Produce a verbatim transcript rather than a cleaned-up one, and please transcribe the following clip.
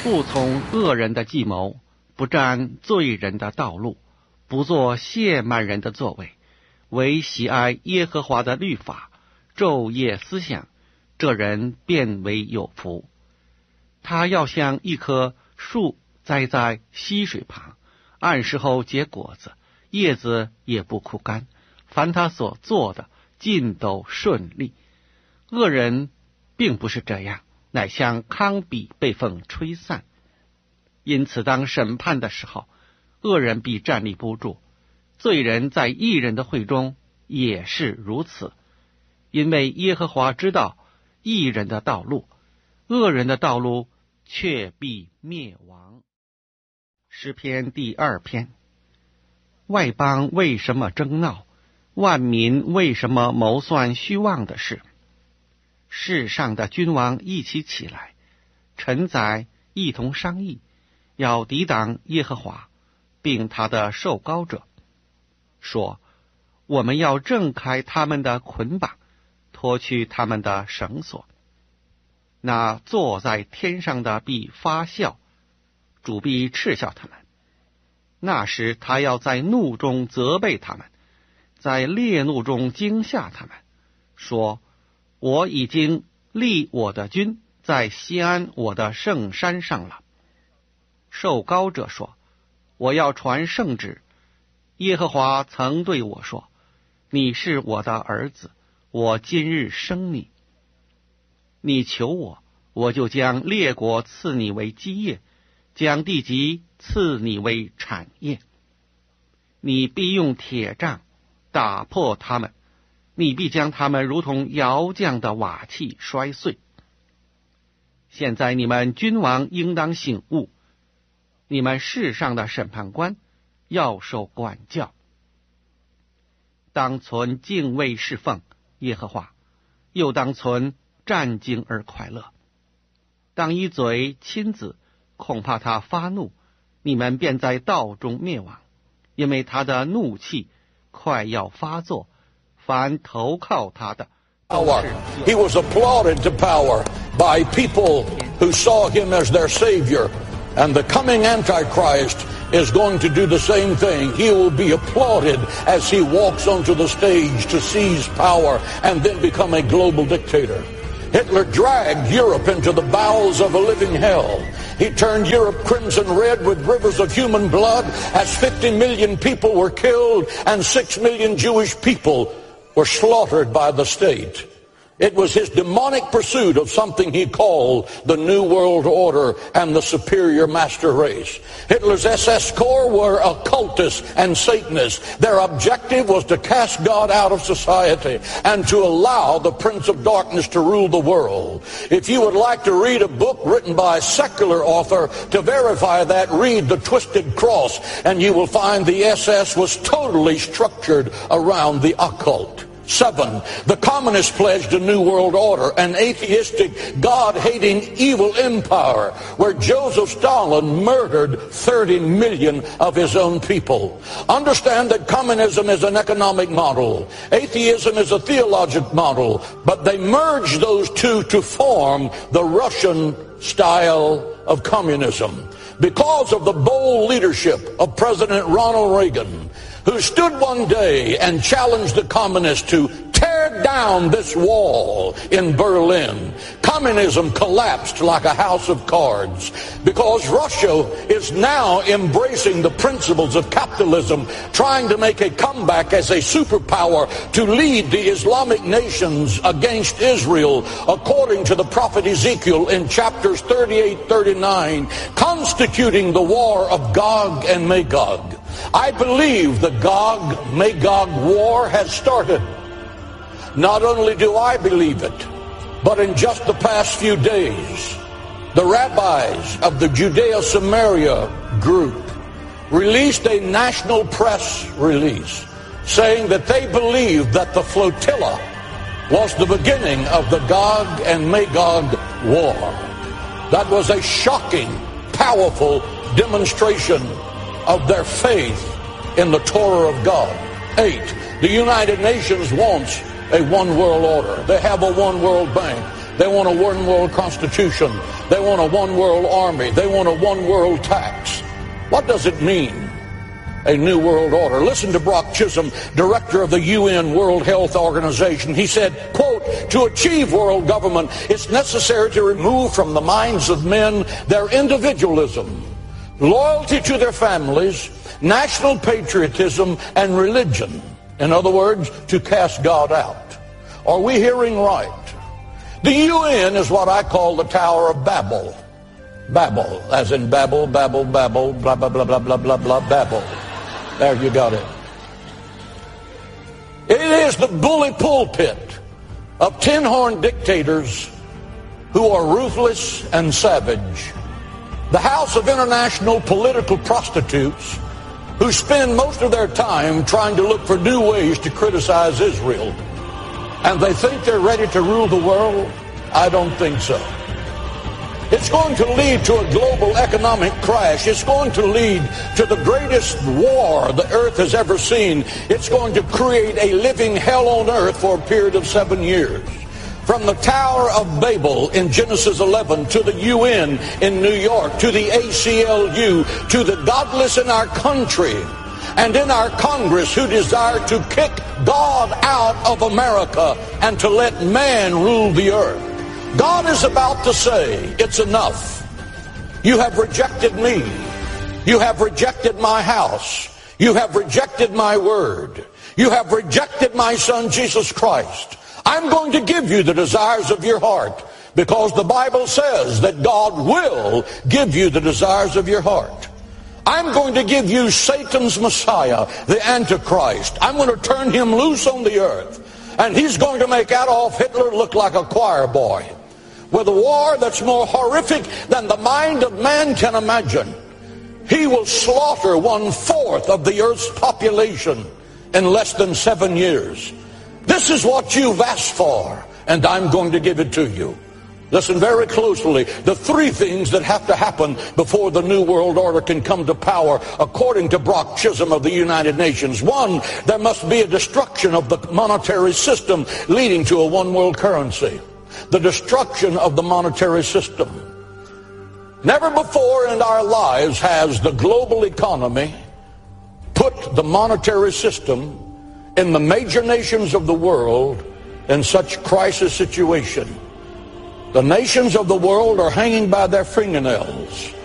不从恶人的计谋，不占罪人的道路，不做亵慢人的作为，唯喜爱耶和华的律法，昼夜思想，这人便为有福。他要像一棵树栽在溪水旁，按时候结果子，叶子也不枯干，凡他所做的尽都顺利。恶人并不是这样，乃像糠秕被风吹散。因此当审判的时候，恶人必站立不住，罪人在义人的会中也是如此。因为耶和华知道义人的道路，恶人的道路却必灭亡。诗篇第二篇。外邦为什么争闹？万民为什么谋算虚妄的事？世上的君王一起起来，臣宰一同商议，要抵挡耶和华并他的受膏者，说：我们要挣开他们的捆绑，脱去他们的绳索。那坐在天上的必发笑，主必嗤笑他们。那时他要在怒中责备他们，在烈怒中惊吓他们，说：我已经立我的君在西安我的圣山上了。受膏者说：我要传圣旨。耶和华曾对我说：你是我的儿子，我今日生你。你求我，我就将列国赐你为基业，将地级赐你为产业。你必用铁杖打破他们，你必将他们如同窑匠的瓦器摔碎。现在你们君王应当醒悟，你们世上的审判官要受管教。当存敬畏侍奉耶和华，又当存战兢而快乐。当一嘴亲子，恐怕他发怒，你们便在道中灭亡，因为他的怒气快要发作，凡投靠他的。 He was applauded to power by people who saw him as their savior. And the coming Antichrist is going to do the same thing. He will be applauded as he walks onto the stage to seize power and then become a global dictator. Hitler dragged Europe into the bowels of a living hell. He turned Europe crimson red with rivers of human blood as fifty million people were killed and six million Jewish people were slaughtered by the state. It was his demonic pursuit of something he called the New World Order and the superior master race. Hitler's S S Corps were occultists and Satanists. Their objective was to cast God out of society and to allow the Prince of Darkness to rule the world. If you would like to read a book written by a secular author to verify that, read The Twisted Cross, and you will find the S S was totally structured around the occult. Seven, the communists pledged a new world order, an atheistic, God-hating, evil empire where Joseph Stalin murdered thirty million of his own people. Understand that communism is an economic model. Atheism is a theologic model, but they merged those two to form the Russian style of communism. Because of the bold leadership of President Ronald Reagan, who stood one day and challenged the communists to tear down this wall in Berlin. Communism collapsed like a house of cards because Russia is now embracing the principles of capitalism, trying to make a comeback as a superpower to lead the Islamic nations against Israel, according to the prophet Ezekiel in chapters thirty-eight, thirty-nine, constituting the war of Gog and Magog. I believe the Gog-Magog war has started. Not only do I believe it, but in just the past few days, the rabbis of the Judea-Samaria group released a national press release saying that they believe that the flotilla was the beginning of the Gog and Magog war. That was a shocking, powerful demonstration of their faith in the Torah of God. Eight, the United Nations wants a one world order. They have a one world bank. They want a one-world constitution. They want a one-world army. They want a one-world tax. What does it mean, a new world order? Listen to Brock Chisholm, director of the U N World Health Organization. He said, quote, to achieve world government, it's necessary to remove from the minds of men their individualism, loyalty to their families, national patriotism, and religion. In other words, to cast God out. Are we hearing right? The U N is what I call the Tower of Babel. Babel, as in Babel, Babel, Babel, blah, blah, blah, blah, blah, blah, blah, Babel. There, you got it. It is the bully pulpit of tin-horn dictators who are ruthless and savage. The house of international political prostitutes who spend most of their time trying to look for new ways to criticize Israel. And they think they're ready to rule the world? I don't think so. It's going to lead to a global economic crash. It's going to lead to the greatest war the earth has ever seen. It's going to create a living hell on earth for a period of seven years. From the Tower of Babel in Genesis eleven to the U N in New York to the A C L U to the godless in our country and in our Congress who desire to kick God out of America and to let man rule the earth. God is about to say, it's enough. You have rejected me. You have rejected my house. You have rejected my word. You have rejected my son, Jesus Christ. I'm going to give you the desires of your heart because the Bible says that God will give you the desires of your heart. I'm going to give you Satan's Messiah, the Antichrist. I'm going to turn him loose on the earth. And he's going to make Adolf Hitler look like a choir boy with a war that's more horrific than the mind of man can imagine. He will slaughter one-fourth of the earth's population in less than seven years. This is what you've asked for, and I'm going to give it to you. Listen very closely. The three things that have to happen before the New World Order can come to power, according to Brock Chisholm of the United Nations. One, there must be a destruction of the monetary system leading to a one-world currency. The destruction of the monetary system. Never before in our lives has the global economy put the monetary system in the major nations of the world in such crisis situation. The nations of the world are hanging by their fingernails